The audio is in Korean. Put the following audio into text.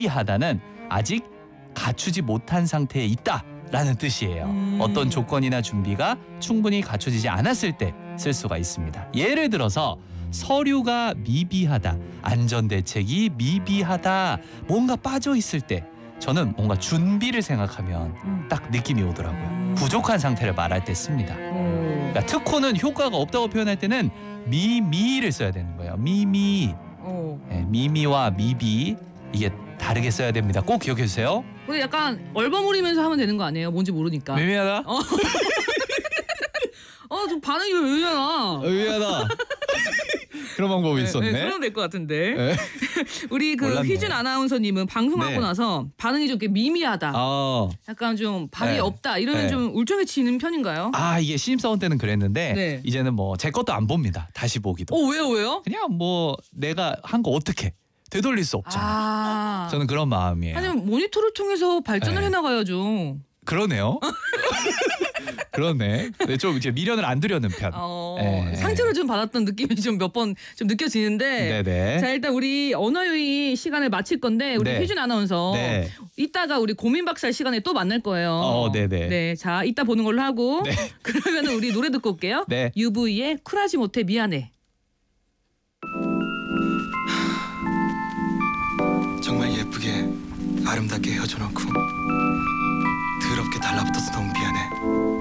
미비하다는 아직 갖추지 못한 상태에 있다라는 뜻이에요. 어떤 조건이나 준비가 충분히 갖춰지지 않았을 때 쓸 수가 있습니다. 예를 들어서 서류가 미비하다, 안전대책이 미비하다, 뭔가 빠져있을 때 저는 뭔가 준비를 생각하면 딱 느낌이 오더라고요. 부족한 상태를 말할 때 씁니다. 그러니까 특호는 효과가 없다고 표현할 때는 미미를 써야 되는 거예요. 미미. 네, 미미와 미비 이게 다르게 써야 됩니다. 꼭 기억해 주세요. 근데 약간 얼버무리면서 하면 되는 거 아니에요? 뭔지 모르니까. 미미하다? 좀 반응이 왜 의외나? 의외하다. 그런 방법이 있었네. 그러면 될 것 같은데. 네. 우리 그 몰랐네. 휘준 아나운서님은 방송하고 네. 나서 반응이 좀 이렇게 미미하다. 약간 좀 발이 네. 없다. 이러면 네. 좀 울적해지는 편인가요? 이게 신입사원 때는 그랬는데 네. 이제는 뭐 제 것도 안 봅니다. 다시 보기도. 왜요? 그냥 뭐 내가 한 거 어떻게 되돌릴 수 없잖아. 저는 그런 마음이에요. 아니면 모니터를 통해서 발전을 네. 해나가야죠. 그러네요. 그러네. 근데 좀 이제 미련을 안 두려는 편. 네. 상처를 좀 받았던 느낌이 좀 몇 번 좀 느껴지는데. 네네. 자, 일단 우리 언어유희 시간을 마칠 건데 우리 네. 휘준 아나운서 네. 이따가 우리 고민박살 시간에 또 만날 거예요. 네네. 네, 자 이따 보는 걸로 하고 네. 그러면 우리 노래 듣고 올게요. 네. UV의 쿨하지 못해 미안해. 정말 예쁘게 아름답게 헤어져놓고 더럽게 달라붙어서 너무 미안해.